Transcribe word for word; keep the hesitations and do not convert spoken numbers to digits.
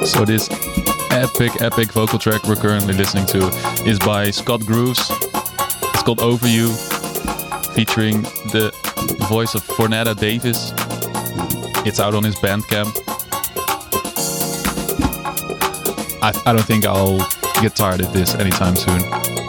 So this epic, epic vocal track we're currently listening to is by Scott Grooves. It's called Over You, featuring the voice of Fornetta Davis. It's out on his Bandcamp. I, I don't think I'll get tired of this anytime soon.